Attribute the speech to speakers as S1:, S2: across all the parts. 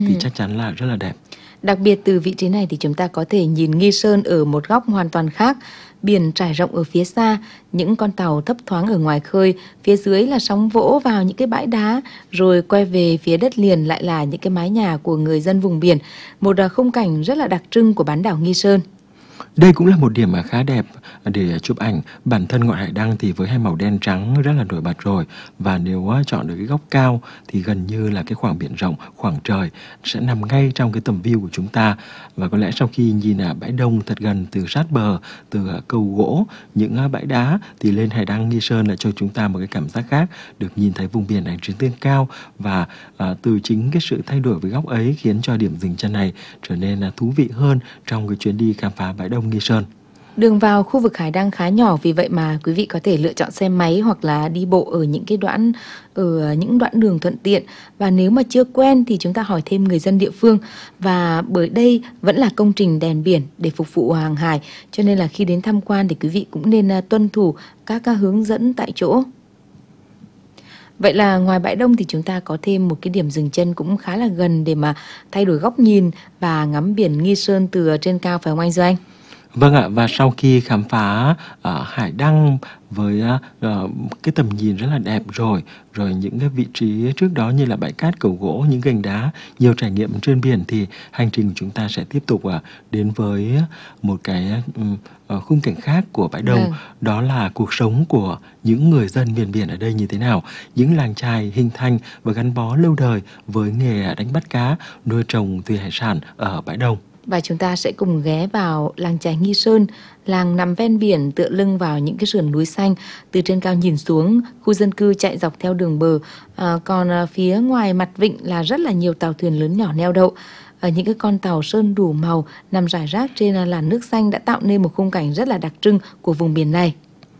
S1: thì chắc chắn là rất là đẹp.
S2: Đặc biệt từ vị trí này thì chúng ta có thể nhìn Nghi Sơn ở một góc hoàn toàn khác. Biển trải rộng ở phía xa, những con tàu thấp thoáng ở ngoài khơi, phía dưới là sóng vỗ vào những cái bãi đá, rồi quay về phía đất liền lại là những cái mái nhà của người dân vùng biển. Một khung cảnh rất là đặc trưng của bán đảo Nghi Sơn.
S1: Đây cũng là một điểm khá đẹp để chụp ảnh. Bản thân ngọn hải đăng thì với hai màu đen trắng rất là nổi bật rồi. Và nếu chọn được cái góc cao thì gần như là cái khoảng biển rộng, khoảng trời sẽ nằm ngay trong cái tầm view của chúng ta. Và có lẽ sau khi nhìn bãi đông thật gần từ sát bờ, từ cầu gỗ, những bãi đá thì lên hải đăng Nghi Sơn lại cho chúng ta một cái cảm giác khác, được nhìn thấy vùng biển ảnh trên trên cao. Và từ chính cái sự thay đổi với góc ấy khiến cho điểm dừng chân này trở nên thú vị hơn trong cái chuyến đi khám phá bãi đông Nghi Sơn.
S2: Đường vào khu vực hải đăng khá nhỏ, vì vậy mà quý vị có thể lựa chọn xe máy hoặc là đi bộ ở những đoạn đường thuận tiện. Và nếu mà chưa quen thì chúng ta hỏi thêm người dân địa phương. Và bởi đây vẫn là công trình đèn biển để phục vụ hàng hải, cho nên là khi đến tham quan thì quý vị cũng nên tuân thủ các hướng dẫn tại chỗ. Vậy là ngoài bãi đông thì chúng ta có thêm một cái điểm dừng chân cũng khá là gần để mà thay đổi góc nhìn và ngắm biển Nghi Sơn từ trên cao, phải không anh Duy Anh?
S1: Vâng ạ, và sau khi khám phá hải đăng với cái tầm nhìn rất là đẹp rồi những cái vị trí trước đó như là bãi cát, cầu gỗ, những gành đá, nhiều trải nghiệm trên biển, thì hành trình của chúng ta sẽ tiếp tục đến với một cái khung cảnh khác của bãi đông. Đó là cuộc sống của những người dân miền biển ở đây như thế nào, những làng chài hình thành và gắn bó lâu đời với nghề đánh bắt cá, nuôi trồng thủy hải sản ở bãi đông.
S2: Và chúng ta sẽ cùng ghé vào làng chài Nghi Sơn, làng nằm ven biển tựa lưng vào những cái sườn núi xanh. Từ trên cao nhìn xuống, khu dân cư chạy dọc theo đường bờ. Còn phía ngoài mặt vịnh là rất là nhiều tàu thuyền lớn nhỏ neo đậu. Những cái con tàu sơn đủ màu nằm rải rác trên làn nước xanh đã tạo nên một khung cảnh rất là đặc trưng của vùng biển này.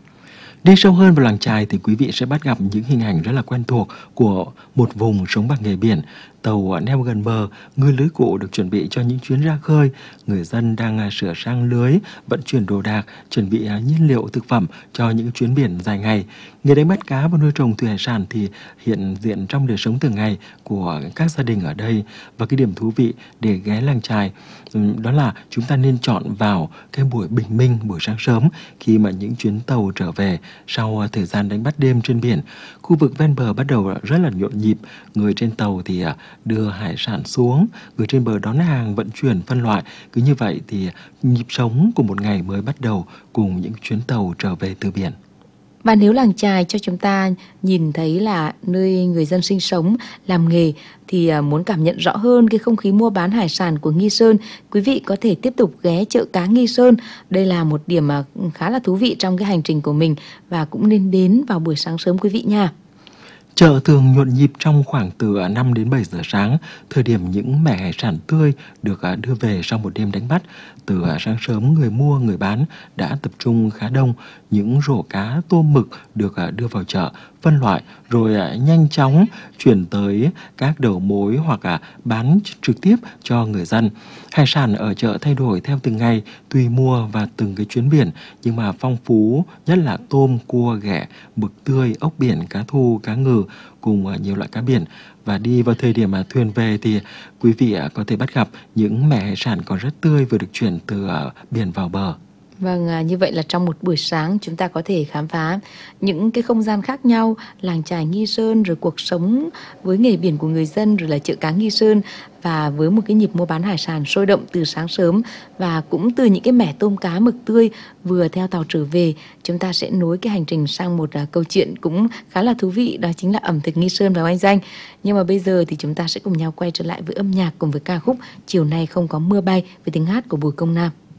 S1: Đi sâu hơn vào làng chài thì quý vị sẽ bắt gặp những hình ảnh rất là quen thuộc của một vùng sống bằng nghề biển. Tàu neo gần bờ, ngư lưới cụ được chuẩn bị cho những chuyến ra khơi. Người dân đang sửa sang lưới, vận chuyển đồ đạc, chuẩn bị nhiên liệu thực phẩm cho những chuyến biển dài ngày. Nghề đánh bắt cá và nuôi trồng thủy hải sản thì hiện diện trong đời sống thường ngày của các gia đình ở đây. Và cái điểm thú vị để ghé làng chài đó là chúng ta nên chọn vào cái buổi bình minh, buổi sáng sớm, khi mà những chuyến tàu trở về sau thời gian đánh bắt đêm trên biển. Khu vực ven bờ bắt đầu rất là nhộn nhịp. Người trên tàu thì đưa hải sản xuống, người trên bờ đón hàng, vận chuyển, phân loại. Cứ như vậy thì nhịp sống của một ngày mới bắt đầu cùng những chuyến tàu trở về từ biển.
S2: Và nếu làng chài cho chúng ta nhìn thấy là nơi người dân sinh sống, làm nghề, thì muốn cảm nhận rõ hơn cái không khí mua bán hải sản của Nghi Sơn, quý vị có thể tiếp tục ghé chợ cá Nghi Sơn. Đây là một điểm khá là thú vị trong cái hành trình của mình, và cũng nên đến vào buổi sáng sớm quý vị nha.
S1: Chợ thường nhộn nhịp trong khoảng từ 5 đến 7 giờ sáng, thời điểm những mẻ hải sản tươi được đưa về sau một đêm đánh bắt. Từ sáng sớm, người mua, người bán đã tập trung khá đông. Những rổ cá, tôm, mực được đưa vào chợ, phân loại, rồi nhanh chóng chuyển tới các đầu mối hoặc bán trực tiếp cho người dân. Hải sản ở chợ thay đổi theo từng ngày, tùy mùa và từng cái chuyến biển, nhưng mà phong phú nhất là tôm, cua, ghẹ, mực tươi, ốc biển, cá thu, cá ngừ cùng nhiều loại cá biển. Và đi vào thời điểm mà thuyền về thì quý vị có thể bắt gặp những mẻ hải sản còn rất tươi vừa được chuyển từ biển vào bờ.
S2: Vâng, như vậy là trong một buổi sáng chúng ta có thể khám phá những cái không gian khác nhau, làng chài Nghi Sơn, rồi cuộc sống với nghề biển của người dân, rồi là chợ cá Nghi Sơn, và với một cái nhịp mua bán hải sản sôi động từ sáng sớm, và cũng từ những cái mẻ tôm cá mực tươi vừa theo tàu trở về, chúng ta sẽ nối cái hành trình sang một câu chuyện cũng khá là thú vị, đó chính là ẩm thực Nghi Sơn và anh Danh. Nhưng mà bây giờ thì chúng ta sẽ cùng nhau quay trở lại với âm nhạc cùng với ca khúc Chiều Nay Không Có Mưa Bay với tiếng hát của Bùi Công Nam.